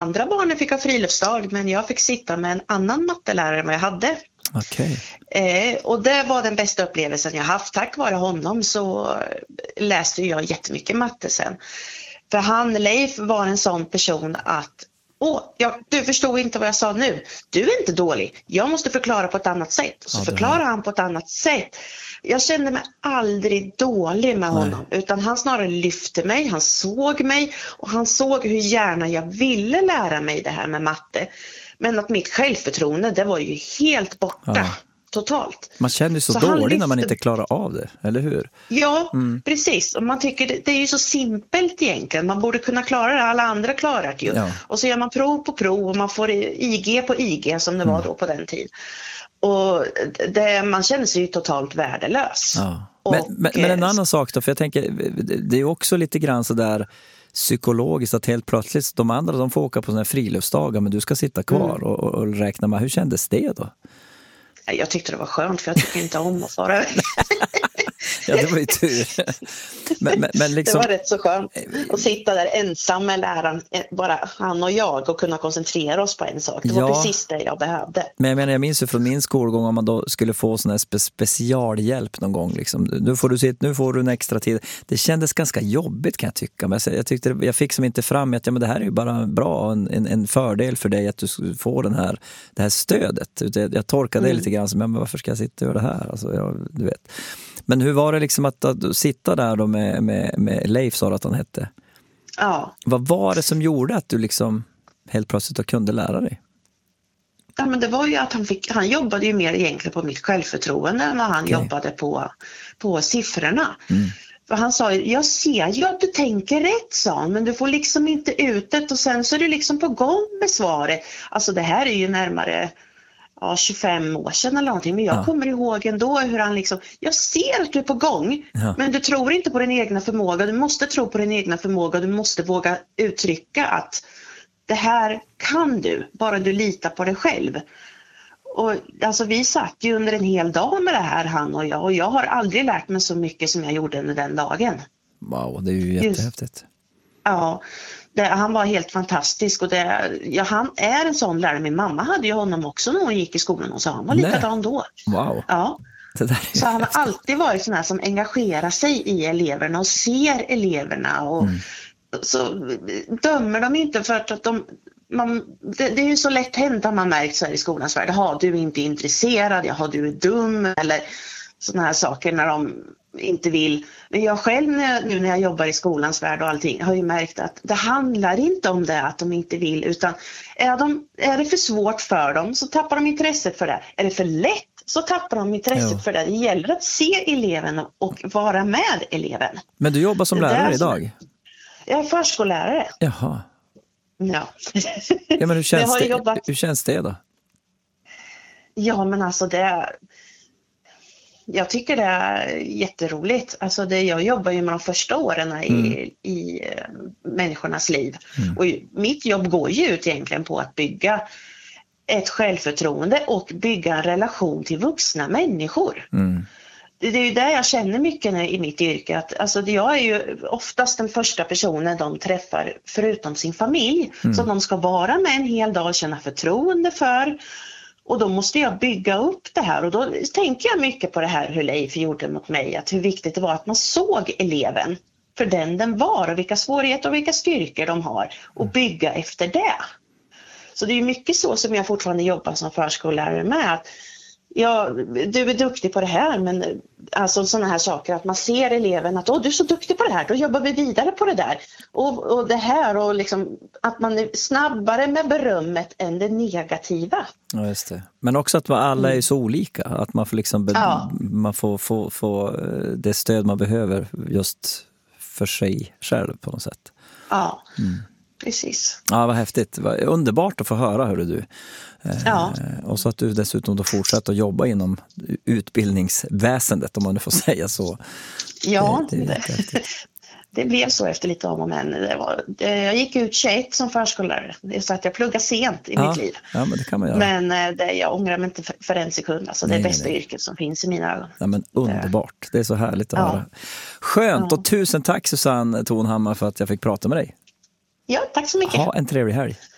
andra barnen fick ha friluftsdag, men jag fick sitta med en annan mattelärare än vad jag hade. Okej. Och det var den bästa upplevelsen jag haft. Tack vare honom så läste jag jättemycket matte sen. För Leif var en sån person att du förstod inte vad jag sa nu. Du är inte dålig. Jag måste förklara på ett annat sätt. Så förklarar han på ett annat sätt. Jag kände mig aldrig dålig med honom. Utan han snarare lyfte mig. Han såg mig. Och han såg hur gärna jag ville lära mig det här med matte. Men att mitt självförtroende, det var ju helt borta. Ja. Totalt. Man känner ju så dåligt när man inte klarar av det, eller hur? Ja, precis. Och man tycker det är ju så simpelt egentligen. Man borde kunna klara det, alla andra klarar det ju. Ja. Och så gör man prov på prov och man får IG på IG som det var då på den tiden. Och man känner sig ju totalt värdelös. Ja. Men en annan sak då, för jag tänker, det är ju också lite grann så där psykologiskt att helt plötsligt de andra de får åka på såna här friluftsdagar men du ska sitta kvar och räkna med. Hur kändes det då? Jag tyckte det var skönt för jag tycker inte om att fara. Ja, det var ju tur. Men liksom... Det var rätt så skönt att sitta där ensam med läraren, bara han och jag, och kunna koncentrera oss på en sak. Det var precis det jag behövde. Men jag minns ju från min skolgång om man då skulle få sån här specialhjälp någon gång. Liksom. Nu får du en extra tid. Det kändes ganska jobbigt kan jag tycka. Men jag fick som inte fram att men det här är ju bara bra, en fördel för dig att du får det här stödet. Jag torkade det lite grann som, men varför ska jag sitta och göra det här? Alltså, du vet. Men hur var det liksom att sitta där då med Leif, sa att han hette? Ja. Vad var det som gjorde att du liksom helt plötsligt kunde lära dig? Ja, men det var ju att han jobbade ju mer egentligen på mitt självförtroende än han jobbade på siffrorna. För han sa, jag ser ju att du tänker rätt, sa han, men du får liksom inte ut det och sen så är du liksom på gång med svaret. Alltså det här är ju närmare 25 år sedan eller någonting, men jag kommer ihåg ändå hur han liksom, jag ser att du är på gång, men du tror inte på din egna förmåga, du måste tro på din egna förmåga, du måste våga uttrycka att det här kan du, bara du litar på dig själv. Och alltså vi satt ju under en hel dag med det här, han och jag har aldrig lärt mig så mycket som jag gjorde under den dagen. Wow, det är ju jättehäftigt. Ja, han var helt fantastisk och han är en sån lärare. Min mamma hade ju honom också när hon gick i skolan och så han var likadan då. Wow. Ja. Så han har alltid varit sån här som engagerar sig i eleverna och ser eleverna och så dömer de inte för att det är ju så lätt hänt att man märkt så här i skolans värld. Du är inte intresserad, du är dum eller såna här saker när de inte vill. Men jag själv nu när jag jobbar i skolans värld och allting har ju märkt att det handlar inte om det att de inte vill, utan är det för svårt för dem så tappar de intresset för det. Är det för lätt så tappar de intresset för det. Det gäller att se eleven och vara med eleven. Men du jobbar som lärare idag? Jag är förskollärare. Jaha. Ja. Ja, men hur känns det då? Ja, men alltså jag tycker det är jätteroligt. Alltså jag jobbar ju med de första åren i människornas liv. Och mitt jobb går ju ut egentligen på att bygga ett självförtroende och bygga en relation till vuxna människor. Det är ju där jag känner mycket i mitt yrke. Att, alltså, jag är ju oftast den första personen de träffar förutom sin familj. Så de ska vara med en hel dag och känna förtroende för. Och då måste jag bygga upp det här och då tänker jag mycket på det här hur Leif gjorde mot mig. Att hur viktigt det var att man såg eleven för den var och vilka svårigheter och vilka styrkor de har och bygga efter det. Så det är mycket så som jag fortfarande jobbar som förskollärare med. Att du är duktig på det här, men alltså sådana här saker att man ser eleven att du är så duktig på det här, då jobbar vi vidare på det där och det här och liksom att man är snabbare med berömmet än det negativa. Ja, just det. Men också att alla är så olika, att man får liksom man får det stöd man behöver just för sig själv på något sätt. Ja. Precis. Ja, vad häftigt. Vad underbart att få höra, hörru du. Och så att du dessutom då fortsätter att jobba inom utbildningsväsendet, om man nu får säga så. Ja, det blev så efter lite om och men. Jag gick ut 21 som förskollärare. Det är så att jag pluggar sent i mitt liv. Ja, men det kan man göra. Men jag ångrar mig inte för en sekund. Alltså, det är bästa yrket som finns i mina ögon. Ja, men underbart. Det är så härligt att höra. Skönt och tusen tack Susanne Tonhammar för att jag fick prata med dig. Ja, tack så mycket. Ha en trevlig helg.